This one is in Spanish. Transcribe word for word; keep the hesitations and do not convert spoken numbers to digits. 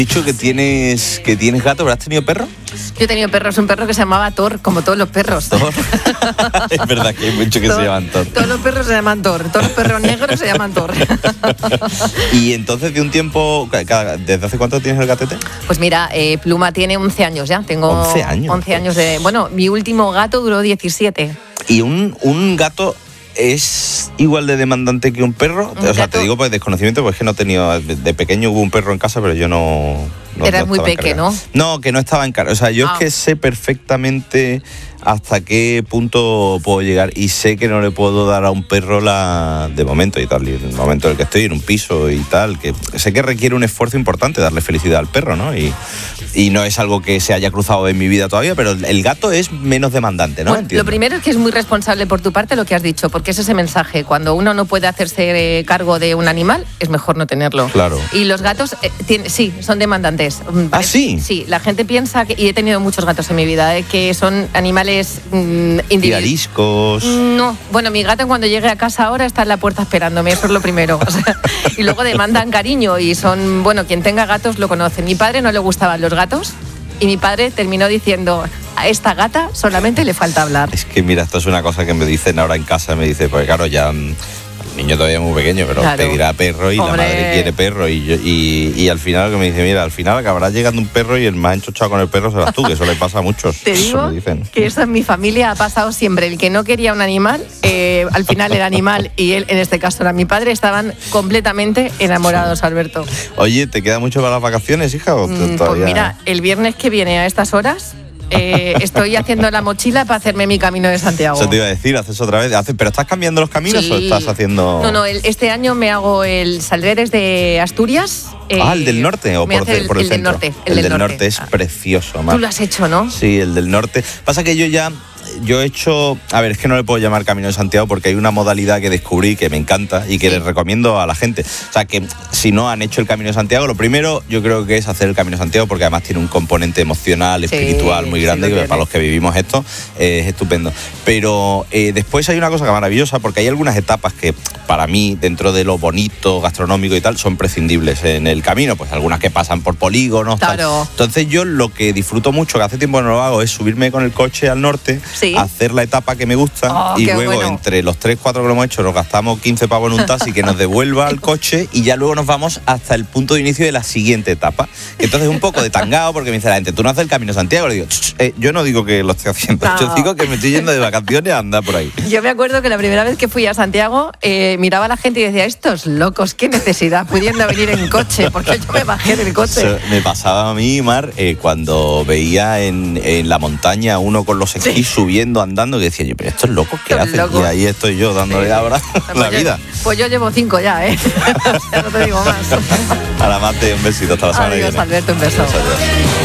dicho que tienes que tienes gato, ¿pero has tenido perro? Yo he tenido perros, un perro que se llamaba Thor, como todos los perros. ¿Thor? Es verdad que hay muchos que Thor, se llaman Thor. Todos los perros se llaman Thor, todos los perros negros se llaman Thor. Y entonces, de un tiempo, ¿desde hace cuánto tienes el gatete? Pues mira, eh, Pluma tiene once años ya. Tengo once años. once años de... Bueno, mi último gato duró diecisiete. Y un, un gato... ¿Es igual de demandante que un perro? Un o sea, gato... te digo por desconocimiento, porque es que no he tenido... De pequeño hubo un perro en casa, pero yo no... no Eras no muy estaba pequeño, ¿no? No, que no estaba en casa. O sea, yo ah. es que sé perfectamente hasta qué punto puedo llegar y sé que no le puedo dar a un perro la de momento y tal, y en el momento en el que estoy en un piso y tal, que sé que requiere un esfuerzo importante darle felicidad al perro, ¿no? Y, y no es algo que se haya cruzado en mi vida todavía, pero el gato es menos demandante, ¿no? Bueno, lo primero es que es muy responsable por tu parte lo que has dicho, porque es ese mensaje, cuando uno no puede hacerse cargo de un animal, es mejor no tenerlo. Claro. Y los gatos, eh, tiene, sí, son demandantes. ¿Ah, sí? Sí, la gente piensa, que, y he tenido muchos gatos en mi vida, eh, que son animales mmm, individuales. Ariscos. No, bueno, mi gato cuando llegue a casa ahora está en la puerta esperándome, eso es lo primero. O sea, y luego demandan cariño y son, bueno, quien tenga gatos lo conoce. Mi padre no le gustaban los gatos y mi padre terminó diciendo, a esta gata solamente le falta hablar. Es que mira, esto es una cosa que me dicen ahora en casa, me dice, pues claro, ya... El niño todavía es muy pequeño, pero claro. pedirá perro y Hombre. La madre quiere perro. Y, yo, y, y al final lo que me dice, mira, al final acabará llegando un perro y el más enchochado con el perro serás tú, que eso le pasa a muchos. Te digo que eso en mi familia ha pasado siempre. El que no quería un animal, eh, al final el animal y él, en este caso era mi padre, estaban completamente enamorados, Alberto. Oye, ¿te queda mucho para las vacaciones, hija? ¿O mm, todavía... Pues mira, el viernes que viene a estas horas... Eh, estoy haciendo la mochila para hacerme mi camino de Santiago. Eso te iba a decir, haces otra vez. ¿Pero estás cambiando los caminos sí. o estás haciendo...? No, no, el, este año me hago el saldré desde Asturias. Eh, ah, ¿el del norte o por, el, por el, el centro? Del norte, el, el del, del norte, norte es ah. precioso, Mar. Tú lo has hecho, ¿no? Sí, el del norte. Pasa que yo ya... Yo he hecho, a ver, es que no le puedo llamar Camino de Santiago porque hay una modalidad que descubrí que me encanta y que sí. les recomiendo a la gente. O sea, que si no han hecho el Camino de Santiago, lo primero yo creo que es hacer el Camino de Santiago porque además tiene un componente emocional, espiritual sí, muy grande sí, que para los que vivimos esto eh, es estupendo. Pero eh, después hay una cosa que es maravillosa porque hay algunas etapas que para mí, dentro de lo bonito, gastronómico y tal, son prescindibles en el camino. Pues algunas que pasan por polígonos, claro. tal. Entonces yo lo que disfruto mucho, que hace tiempo no lo hago, es subirme con el coche al norte, sí. hacer la etapa que me gusta oh, y luego bueno. entre los tres, cuatro que lo hemos hecho nos gastamos quince pavos en un taxi que nos devuelva al coche y ya luego nos vamos hasta el punto de inicio de la siguiente etapa. Entonces un poco de tangao porque me dice la gente, tú no haces el Camino de Santiago. Le digo, eh, yo no digo que lo estoy haciendo, no. yo digo que me estoy yendo de vacaciones a andar por ahí. Yo me acuerdo que la primera vez que fui a Santiago eh, miraba a la gente y decía, estos locos, qué necesidad pudiendo venir en coche, porque yo me bajé del coche. Eso me pasaba a mí, Mar, eh, cuando veía en, en la montaña uno con los esquís sí. subiendo, andando, que decía yo, pero estos locos ¿qué hacen? Locos. Y ahí estoy yo dándole sí. ahora pues la yo, vida. Pues yo llevo cinco ya, ¿eh? O sea, no te digo más. A la mate, un besito, hasta la semana Adiós, que viene. Alberto, un beso. Adiós, adiós.